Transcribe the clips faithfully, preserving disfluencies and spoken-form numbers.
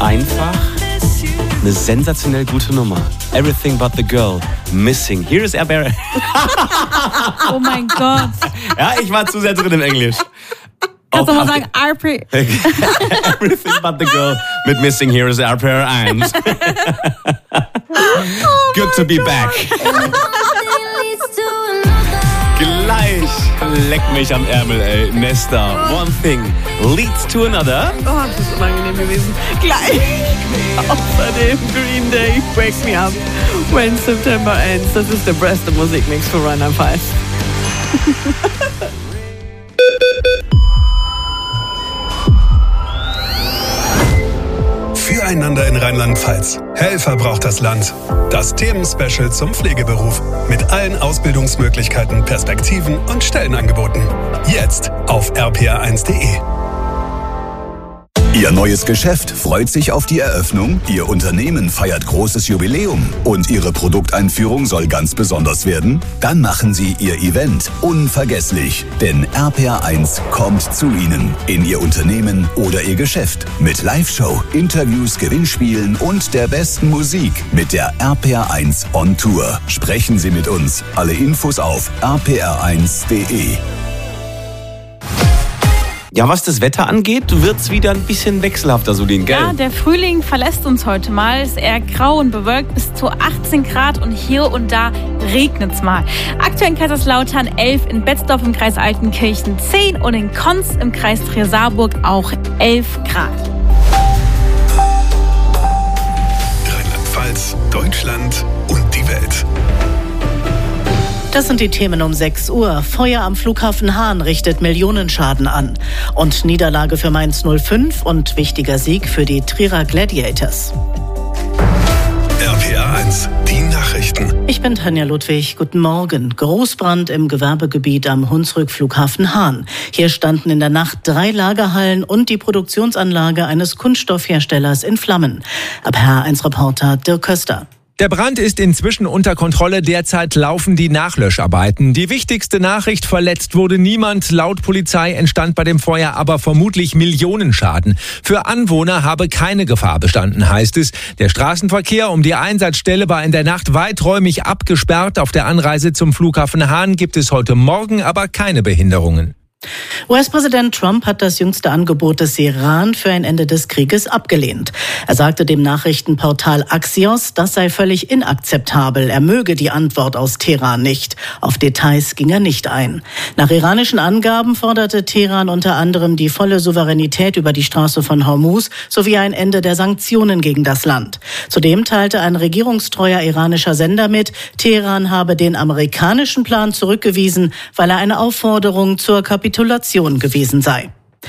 einfach eine sensationell gute Nummer. Everything But The Girl, Missing. Here is R P R. Oh mein Gott. Ja, ich war zu sehr drin im Englisch. Kannst du mal sagen, R P R? Everything But The Girl mit Missing. Here is R P R eins. Good to be back. Gleich leck mich am Ärmel, ey. Nesta, one thing leads to another. Oh, das ist unangenehm gewesen. Gleich. Außerdem Green Day, Wake Me Up When September Ends. Das ist der beste Musikmix für Rheinland-Pfalz. Füreinander in Rheinland-Pfalz. Helfer braucht das Land. Das Themenspecial zum Pflegeberuf. Mit allen Ausbildungsmöglichkeiten, Perspektiven und Stellenangeboten. Jetzt auf r p r eins punkt d e. Ihr neues Geschäft freut sich auf die Eröffnung, Ihr Unternehmen feiert großes Jubiläum und Ihre Produkteinführung soll ganz besonders werden? Dann machen Sie Ihr Event unvergesslich, denn R P R eins kommt zu Ihnen, in Ihr Unternehmen oder Ihr Geschäft. Mit Live-Show, Interviews, Gewinnspielen und der besten Musik mit der R P R eins on Tour. Sprechen Sie mit uns. Alle Infos auf r p r eins punkt d e. Ja, was das Wetter angeht, wird's wieder ein bisschen wechselhafter, Solin, gell? Ja, der Frühling verlässt uns heute mal. Es ist eher grau und bewölkt bis zu achtzehn Grad und hier und da regnet's mal. Aktuell in Kaiserslautern elf, in Betzdorf im Kreis Altenkirchen zehn und in Konz im Kreis Trier-Saarburg auch elf Grad. Rheinland-Pfalz, Deutschland und die Welt. Das sind die Themen um sechs Uhr. Feuer am Flughafen Hahn richtet Millionenschaden an. Und Niederlage für Mainz null fünf und wichtiger Sieg für die Trierer Gladiators. R P R eins, die Nachrichten. Ich bin Tanja Ludwig. Guten Morgen. Großbrand im Gewerbegebiet am Hunsrück-Flughafen Hahn. Hier standen in der Nacht drei Lagerhallen und die Produktionsanlage eines Kunststoffherstellers in Flammen. Ab R P R eins Reporter Dirk Köster. Der Brand ist inzwischen unter Kontrolle. Derzeit laufen die Nachlöscharbeiten. Die wichtigste Nachricht: verletzt wurde niemand. Laut Polizei entstand bei dem Feuer aber vermutlich Millionenschaden. Für Anwohner habe keine Gefahr bestanden, heißt es. Der Straßenverkehr um die Einsatzstelle war in der Nacht weiträumig abgesperrt. Auf der Anreise zum Flughafen Hahn gibt es heute Morgen aber keine Behinderungen. U S-Präsident Trump hat das jüngste Angebot des Iran für ein Ende des Krieges abgelehnt. Er sagte dem Nachrichtenportal Axios, das sei völlig inakzeptabel. Er möge die Antwort aus Teheran nicht. Auf Details ging er nicht ein. Nach iranischen Angaben forderte Teheran unter anderem die volle Souveränität über die Straße von Hormuz sowie ein Ende der Sanktionen gegen das Land. Zudem teilte ein regierungstreuer iranischer Sender mit, Teheran habe den amerikanischen Plan zurückgewiesen, weil er eine Aufforderung zur Kapitulation gewesen sei.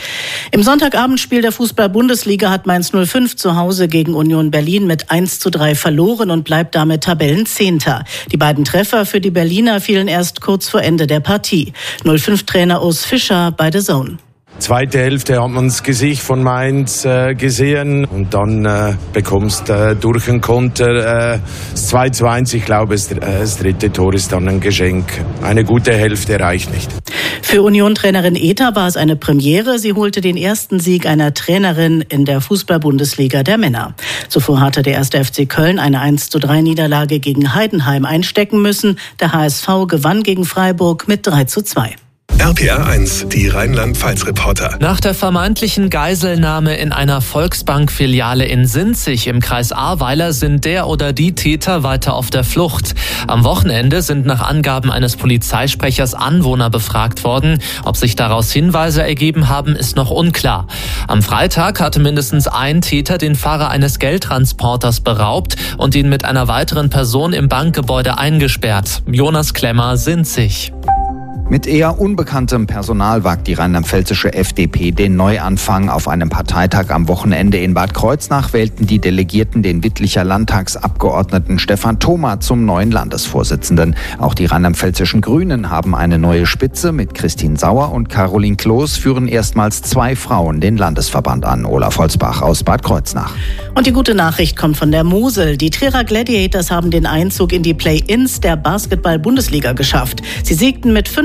Im Sonntagabendspiel der Fußball-Bundesliga hat Mainz null fünf zu Hause gegen Union Berlin mit eins zu drei verloren und bleibt damit Tabellenzehnter. Die beiden Treffer für die Berliner fielen erst kurz vor Ende der Partie. null fünf Trainer Urs Fischer bei The Zone. Zweite Hälfte hat man das Gesicht von Mainz äh, gesehen und dann äh, bekommst äh, durch einen Konter äh, das zwei zu eins. Ich glaube, das, äh, das dritte Tor ist dann ein Geschenk. Eine gute Hälfte reicht nicht. Für Union-Trainerin Ether war es eine Premiere. Sie holte den ersten Sieg einer Trainerin in der Fußball-Bundesliga der Männer. Zuvor hatte der erste F C Köln eine eins zu drei Niederlage gegen Heidenheim einstecken müssen. Der H S V gewann gegen Freiburg mit drei zu zwei. R P R eins, die Rheinland-Pfalz-Reporter. Nach der vermeintlichen Geiselnahme in einer Volksbank-Filiale in Sinzig im Kreis Ahrweiler sind der oder die Täter weiter auf der Flucht. Am Wochenende sind nach Angaben eines Polizeisprechers Anwohner befragt worden. Ob sich daraus Hinweise ergeben haben, ist noch unklar. Am Freitag hatte mindestens ein Täter den Fahrer eines Geldtransporters beraubt und ihn mit einer weiteren Person im Bankgebäude eingesperrt. Jonas Klemmer, Sinzig. Mit eher unbekanntem Personal wagt die rheinland-pfälzische F D P den Neuanfang. Auf einem Parteitag am Wochenende in Bad Kreuznach wählten die Delegierten den Wittlicher Landtagsabgeordneten Stefan Thoma zum neuen Landesvorsitzenden. Auch die rheinland-pfälzischen Grünen haben eine neue Spitze. Mit Christine Sauer und Caroline Kloß führen erstmals zwei Frauen den Landesverband an. Olaf Holzbach aus Bad Kreuznach. Und die gute Nachricht kommt von der Mosel. Die Trierer Gladiators haben den Einzug in die Play-ins der Basketball-Bundesliga geschafft. Sie siegten mit fünfunddreißig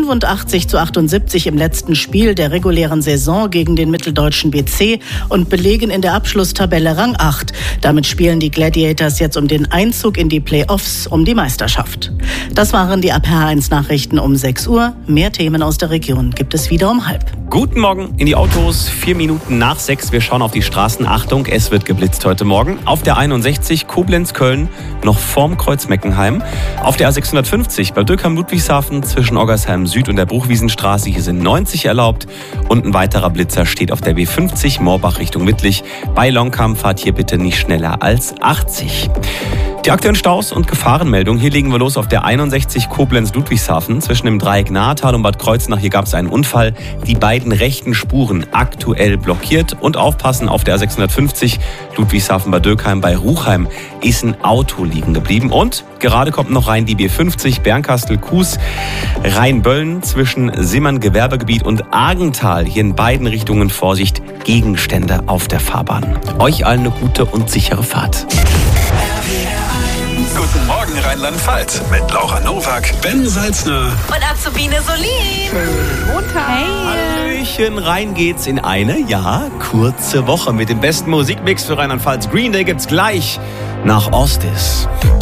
fünfundachtzig zu achtundsiebzig im letzten Spiel der regulären Saison gegen den mitteldeutschen B C und belegen in der Abschlusstabelle Rang acht. Damit spielen die Gladiators jetzt um den Einzug in die Playoffs um die Meisterschaft. Das waren die A P H eins Nachrichten um sechs Uhr. Mehr Themen aus der Region gibt es wieder um halb. Guten Morgen in die Autos, vier Minuten nach sechs. Wir schauen auf die Straßen. Achtung, es wird geblitzt heute Morgen. Auf der einundsechzig Koblenz-Köln noch vorm Kreuz Meckenheim. Auf der A sechshundertfünfzig bei Dürkheim-Ludwigshafen zwischen Oggersheim Süd und der Bruchwiesenstraße. Hier sind neunzig erlaubt. Und ein weiterer Blitzer steht auf der B fünfzig Moorbach Richtung Wittlich. Bei Longkamp fahrt hier bitte nicht schneller als achtzig. Die aktuellen Staus und Gefahrenmeldungen. Hier legen wir los auf der einundsechzig Koblenz-Ludwigshafen. Zwischen dem Dreieck Nahetal und Bad Kreuznach. Hier gab es einen Unfall. Die beiden rechten Spuren aktuell blockiert. Und aufpassen, auf der A sechshundertfünfzig Ludwigshafen bei Dürkheim bei Ruchheim ist ein Auto liegen geblieben. Und gerade kommt noch rein die B fünfzig Bernkastel-Kues Rheinböllen zwischen Simmern Gewerbegebiet und Argental. Hier in beiden Richtungen Vorsicht, Gegenstände auf der Fahrbahn. Euch allen eine gute und sichere Fahrt. Guten Morgen Rheinland-Pfalz mit Laura Nowak, Ben Salzner Und Azubine Solin. Montag. Hey. Hallöchen, rein geht's in eine, ja, kurze Woche mit dem besten Musikmix für Rheinland-Pfalz. Green Day gibt's gleich nach Ostis.